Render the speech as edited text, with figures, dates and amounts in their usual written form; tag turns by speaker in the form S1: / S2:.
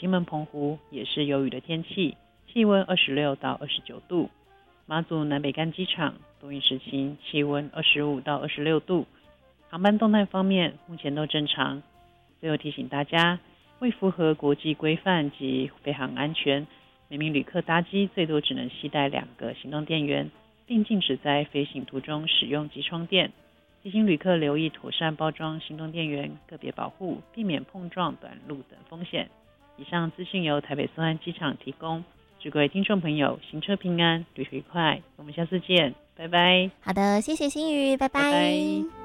S1: 金门澎湖也是有雨的天气，气温26到29度。马祖南北干机场多云时晴，气温25到26度。航班动态方面目前都正常。最后提醒大家，为符合国际规范及飞航安全，每名旅客搭机最多只能携带2个行动电源，并禁止在飞行途中使用机充电。提醒旅客留意妥善包装行动电源，个别保护，避免碰撞、短路等风险。以上资讯由台北松安机场提供，祝各位听众朋友行车平安，旅途愉快。我们下次见，拜拜。
S2: 好的，谢谢心瑜，拜
S1: 拜拜。